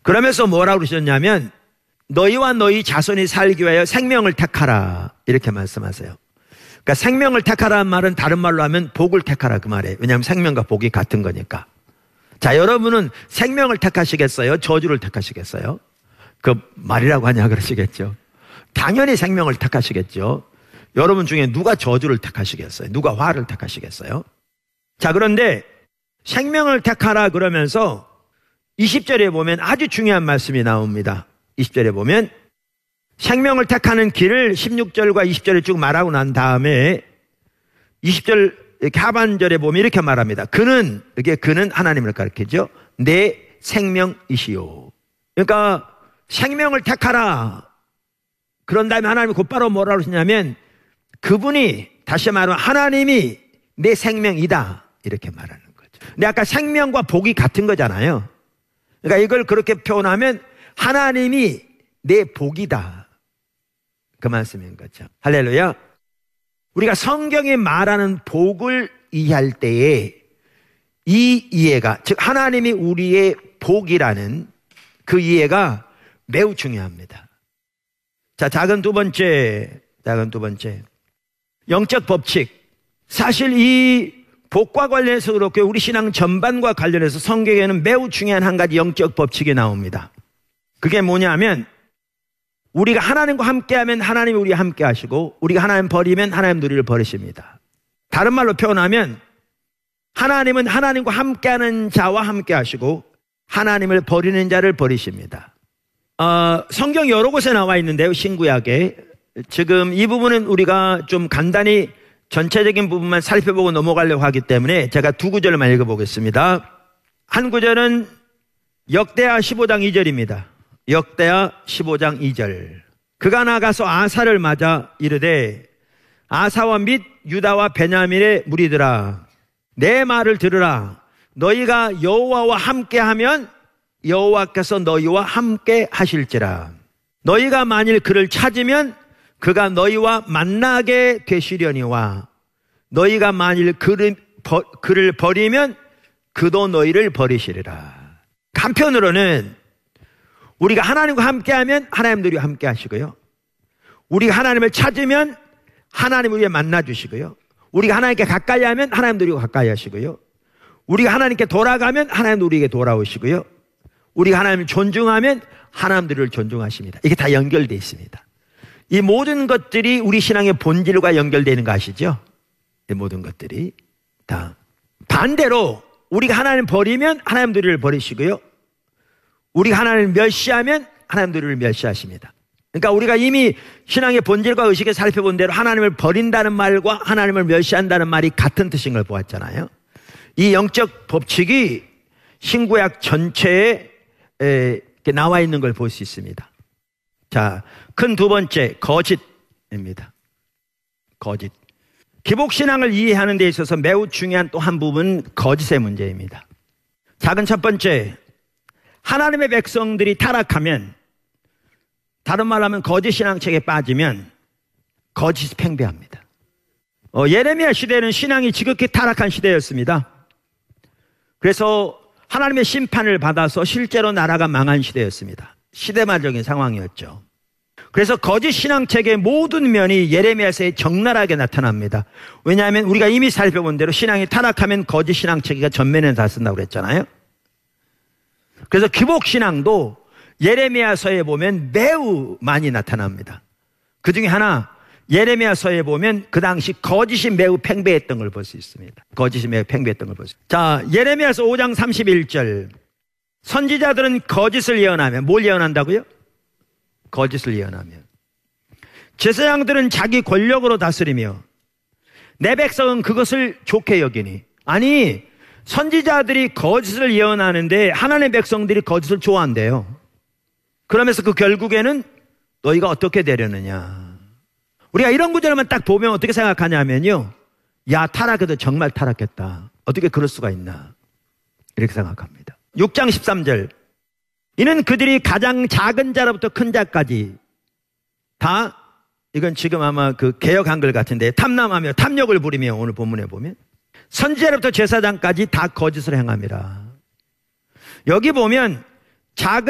그러면서 뭐라고 그러셨냐면 너희와 너희 자손이 살기 위하여 생명을 택하라 이렇게 말씀하세요. 그러니까 생명을 택하라는 말은 다른 말로 하면 복을 택하라 그 말이에요. 왜냐하면 생명과 복이 같은 거니까. 자, 여러분은 생명을 택하시겠어요? 저주를 택하시겠어요? 그 말이라고 하냐 그러시겠죠. 당연히 생명을 택하시겠죠. 여러분 중에 누가 저주를 택하시겠어요? 누가 화를 택하시겠어요? 자, 그런데 생명을 택하라 그러면서 20절에 보면 아주 중요한 말씀이 나옵니다. 20절에 보면 생명을 택하는 길을 16절과 20절에 쭉 말하고 난 다음에 20절 이렇게 하반절에 보면 이렇게 말합니다. 그는 하나님을 가리키죠. 내 생명이시요. 그러니까 생명을 택하라. 그런 다음에 하나님이 곧바로 뭐라고 하시냐면 그분이, 다시 말하면 하나님이 내 생명이다 이렇게 말하는 거죠. 근데 아까 생명과 복이 같은 거잖아요. 그러니까 이걸 그렇게 표현하면 하나님이 내 복이다 그 말씀인 거죠. 할렐루야. 우리가 성경이 말하는 복을 이해할 때에 이 이해가, 즉 하나님이 우리의 복이라는 그 이해가 매우 중요합니다. 자, 작은 두 번째 영적 법칙. 사실 이 복과 관련해서 그렇게 우리 신앙 전반과 관련해서 성경에는 매우 중요한 한 가지 영적 법칙이 나옵니다. 그게 뭐냐면 우리가 하나님과 함께하면 하나님이 우리와 함께 하시고 우리가 하나님 버리면 하나님 우리를 버리십니다. 다른 말로 표현하면 하나님은 하나님과 함께하는 자와 함께 하시고 하나님을 버리는 자를 버리십니다. 성경 여러 곳에 나와 있는데요. 신구약에. 지금 이 부분은 우리가 좀 간단히 전체적인 부분만 살펴보고 넘어가려고 하기 때문에 제가 두 구절만 읽어보겠습니다. 한 구절은 역대하 15장 2절입니다. 역대하 15장 2절. 그가 나가서 아사를 맞아 이르되 아사와 및 유다와 베냐민의 무리들아 내 말을 들으라. 너희가 여호와와 함께하면 여호와께서 너희와 함께 하실지라. 너희가 만일 그를 찾으면 그가 너희와 만나게 되시려니와 너희가 만일 그를 버리면 그도 너희를 버리시리라. 한편으로는 우리가 하나님과 함께하면 하나님도 우리와 함께 하시고요. 우리가 하나님을 찾으면 하나님 우리와 만나 주시고요. 우리가 하나님께 가까이 하면 하나님도 우리와 가까이 하시고요. 우리가 하나님께 돌아가면 하나님도 우리에게 돌아오시고요. 우리가 하나님을 존중하면 하나님도 우리를 존중하십니다. 이게 다 연결되어 있습니다. 이 모든 것들이 우리 신앙의 본질과 연결되는 거 아시죠? 이 모든 것들이 다. 반대로 우리가 하나님을 버리면 하나님도 우리를 버리시고요. 우리가 하나님을 멸시하면 하나님도 우리를 멸시하십니다. 그러니까 우리가 이미 신앙의 본질과 의식에 살펴본 대로 하나님을 버린다는 말과 하나님을 멸시한다는 말이 같은 뜻인 걸 보았잖아요. 이 영적 법칙이 신구약 전체에 이렇게 나와 있는 걸 볼 수 있습니다. 자, 큰 두 번째, 거짓입니다. 거짓. 기복신앙을 이해하는 데 있어서 매우 중요한 또 한 부분은 거짓의 문제입니다. 작은 첫 번째, 하나님의 백성들이 타락하면, 다른 말로 하면 거짓 신앙책에 빠지면 거짓이 팽배합니다. 예레미야 시대는 신앙이 지극히 타락한 시대였습니다. 그래서 하나님의 심판을 받아서 실제로 나라가 망한 시대였습니다. 시대마적인 상황이었죠. 그래서 거짓 신앙책의 모든 면이 예레미야서에 적나라하게 나타납니다. 왜냐하면 우리가 이미 살펴본 대로 신앙이 타락하면 거짓 신앙책이 전면에 다 쓴다고 그랬잖아요. 그래서 기복신앙도 예레미야서에 보면 매우 많이 나타납니다. 그 중에 하나, 예레미야서에 보면 그 당시 거짓이 매우 팽배했던 걸 볼 수 있습니다. 거짓이 매우 팽배했던 걸 볼 수 있습니다. 자, 예레미야서 5장 31절. 선지자들은 거짓을 예언하면, 뭘 예언한다고요? 거짓을 예언하면. 제사장들은 자기 권력으로 다스리며 내 백성은 그것을 좋게 여기니. 아니, 선지자들이 거짓을 예언하는데 하나님의 백성들이 거짓을 좋아한대요. 그러면서 그 결국에는 너희가 어떻게 되려느냐. 우리가 이런 구절만 딱 보면 어떻게 생각하냐면요, 야, 타락해도 정말 타락했다. 어떻게 그럴 수가 있나, 이렇게 생각합니다. 6장 13절. 이는 그들이 가장 작은 자로부터 큰 자까지 다, 이건 지금 아마 그 개역 한글 같은데, 탐남하며 탐욕을 부리며, 오늘 본문에 보면 선지자로부터 제사장까지 다 거짓을 행함이라. 여기 보면 작은